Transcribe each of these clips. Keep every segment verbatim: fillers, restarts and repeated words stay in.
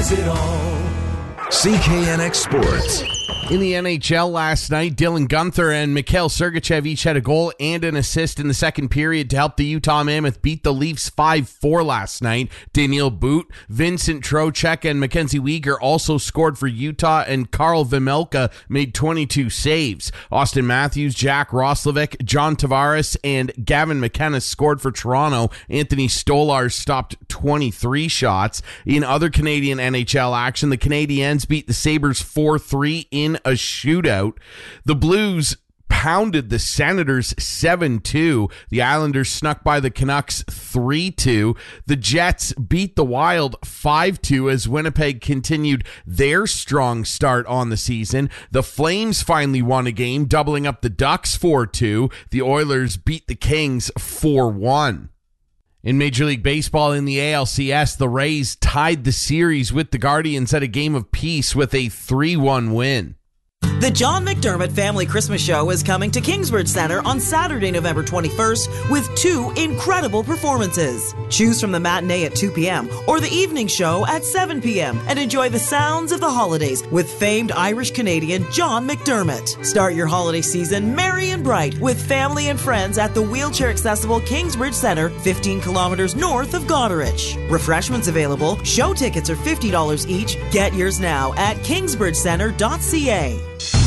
says it all. C K N X Sports. In the N H L last night, Dylan Guenther and Mikhail Sergachev each had a goal and an assist in the second period to help the Utah Mammoth beat the Leafs five four last night. Daniil Boot, Vincent Trocheck, and Mackenzie Weegar also scored for Utah, and Karl Vejmelka made twenty-two saves. Austin Matthews, Jack Roslovic, John Tavares, and Gavin McKenna scored for Toronto. Anthony Stolarz stopped twenty-three shots. In other Canadian N H L action, the Canadiens beat the Sabres four three in a shootout. The Blues pounded the Senators seven two. The Islanders snuck by the Canucks three two. The Jets beat the Wild five two as Winnipeg continued their strong start on the season. The Flames finally won a game, doubling up the Ducks four two. The Oilers beat the Kings four one. In Major League Baseball in the A L C S, the Rays tied the series with the Guardians at a game of peace with a three one win. The John McDermott Family Christmas Show is coming to Kingsbridge Center on Saturday, November twenty-first with two incredible performances. Choose from the matinee at two p.m. or the evening show at seven p.m. and enjoy the sounds of the holidays with famed Irish-Canadian John McDermott. Start your holiday season merry and bright with family and friends at the wheelchair-accessible Kingsbridge Center, fifteen kilometers north of Goderich. Refreshments available. Show tickets are fifty dollars each. Get yours now at kingsbridge center dot c a.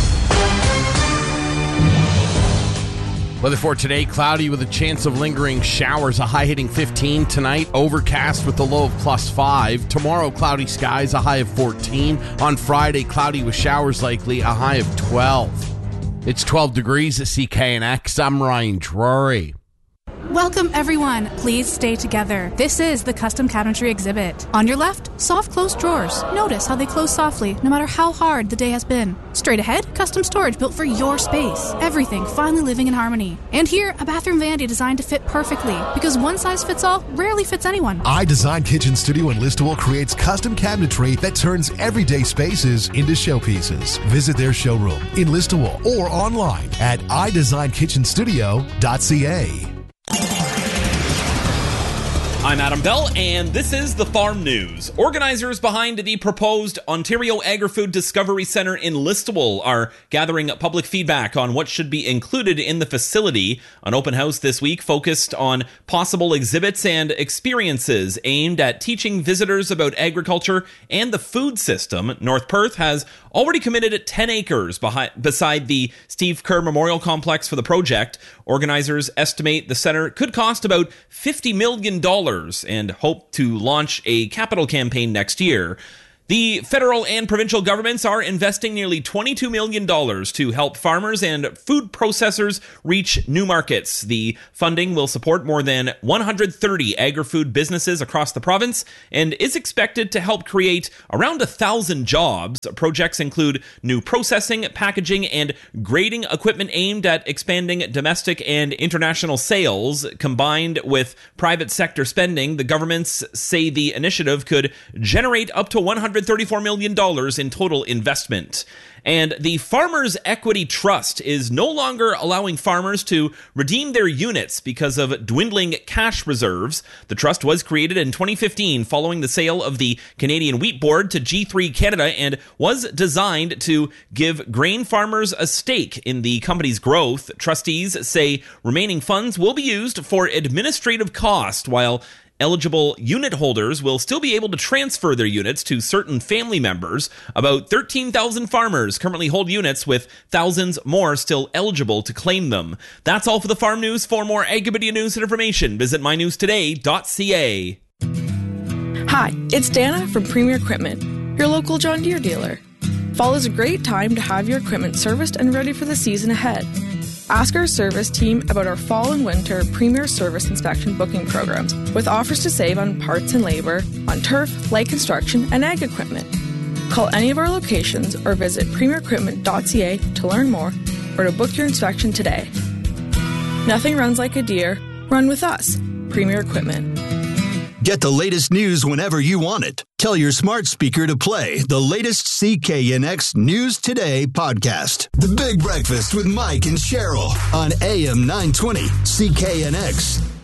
Weather for today, cloudy with a chance of lingering showers, a high hitting fifteen. Tonight, overcast with a low of plus five. Tomorrow, cloudy skies, a high of fourteen. On Friday, cloudy with showers likely, a high of twelve. It's twelve degrees at C K N X. I'm Ryan Drury. Welcome, everyone. Please stay together. This is the Custom Cabinetry exhibit. On your left, soft close drawers. Notice how they close softly, no matter how hard the day has been. Straight ahead, custom storage built for your space. Everything finally living in harmony. And here, a bathroom vanity designed to fit perfectly, because one size fits all rarely fits anyone. iDesign Kitchen Studio in Listowel creates custom cabinetry that turns everyday spaces into showpieces. Visit their showroom in Listowel or online at i design kitchen studio dot c a. I'm Adam Bell, and this is the Farm News. Organizers behind the proposed Ontario Agri-Food Discovery Centre in Listowel are gathering public feedback on what should be included in the facility. An open house this week focused on possible exhibits and experiences aimed at teaching visitors about agriculture and the food system. North Perth has already committed ten acres behind, beside the Steve Kerr Memorial Complex for the project. Organizers estimate the centre could cost about fifty million dollars and hope to launch a capital campaign next year. The federal and provincial governments are investing nearly twenty-two million dollars to help farmers and food processors reach new markets. The funding will support more than one hundred thirty agri-food businesses across the province and is expected to help create around one thousand jobs. Projects include new processing, packaging, and grading equipment aimed at expanding domestic and international sales. Combined with private sector spending, the governments say the initiative could generate up to one hundred thirty-four million dollars in total investment. And the Farmers Equity Trust is no longer allowing farmers to redeem their units because of dwindling cash reserves. The trust was created in twenty fifteen following the sale of the Canadian Wheat Board to G three Canada and was designed to give grain farmers a stake in the company's growth. Trustees say remaining funds will be used for administrative cost, while eligible unit holders will still be able to transfer their units to certain family members. About thirteen thousand farmers currently hold units, with thousands more still eligible to claim them. That's all for the Farm News. For more Agribidia news and information, visit my news today dot c a. Hi, it's Dana from Premier Equipment, your local John Deere dealer. Fall is a great time to have your equipment serviced and ready for the season ahead. Ask our service team about our fall and winter Premier Service Inspection booking programs, with offers to save on parts and labor, on turf, light construction, and ag equipment. Call any of our locations or visit premier equipment dot c a to learn more or to book your inspection today. Nothing runs like a Deere. Run with us. Premier Equipment. Get the latest news whenever you want it. Tell your smart speaker to play the latest C K N X News Today podcast. The Big Breakfast with Mike and Cheryl on A M nine twenty C K N X.